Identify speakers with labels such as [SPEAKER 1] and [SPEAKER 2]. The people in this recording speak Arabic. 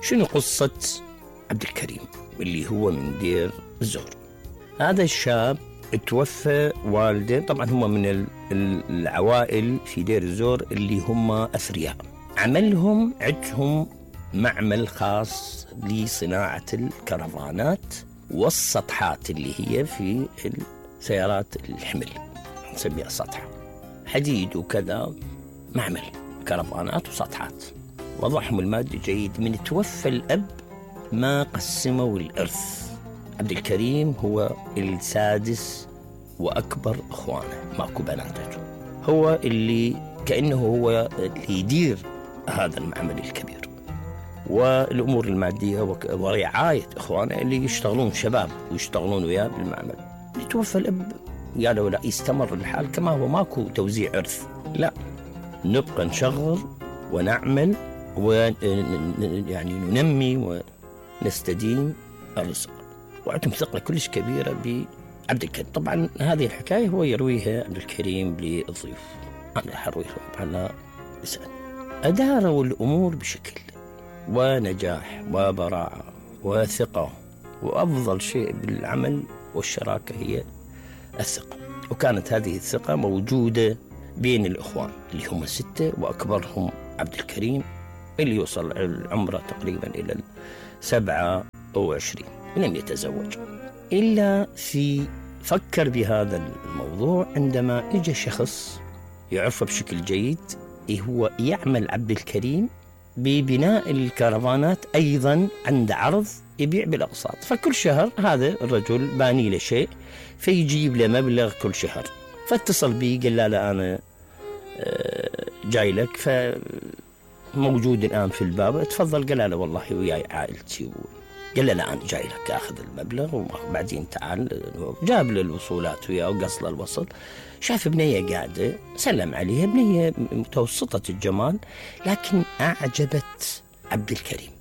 [SPEAKER 1] شنو قصة عبد الكريم اللي هو من دير الزور؟ هذا الشاب توفى والده، طبعا هم من العوائل في دير الزور اللي هم أثرياء. عندهم معمل خاص لصناعة الكرفانات والسطحات اللي هي في السيارات الحمل، نسميها سطح حديد وكذا، معمل كرفانات وسطحات. وضعهم المادي جيد. من توفى الأب ما قسموا الإرث. عبد الكريم هو السادس وأكبر أخوانه، ماكو بناته. هو اللي كأنه هو اللي يدير هذا المعمل الكبير، والأمور المادية ورعاية إخوانه اللي يشتغلون شباب ويشتغلون وياه بالمعمل. توفى الأب قالوا لا، يستمر الحال كما هو، ماكو توزيع إرث، لا، نبقى نشغل ونعمل ويعني ننمي ونستديم الرزق. وعندهم ثقة كلش كبيرة بعبد الكريم. طبعا هذه الحكاية هو يرويها عبد الكريم للضيوف، أنا حرويها على لسان. أداروا الأمور بشكل ونجاح وبراعة وثقة، وأفضل شيء بالعمل والشراكة هي الثقة. وكانت هذه الثقة موجودة بين الإخوان اللي هم 6، وأكبرهم عبد الكريم اللي يوصل عمره تقريبا إلى 27 ولم يتزوج. إلا فكر بهذا الموضوع عندما إجا شخص يعرفه بشكل جيد، هو يعمل عبد الكريم ببناء الكرفانات، أيضا عند عرض يبيع بالأقساط. فكل شهر هذا الرجل باني له شيء فيجيب له مبلغ كل شهر. فاتصل بي قال لا أنا جاي لك، فموجود الآن في الباب، تفضل. قال لا والله وياي عائلتي. قال لا أنا جاي لك أخذ المبلغ وبعدين تعال. جاب له الوصولات وياه وقصل الوصل. شاف بنية قاعدة، سلم عليها، بنية متوسطة الجمال، لكن أعجبت عبد الكريم.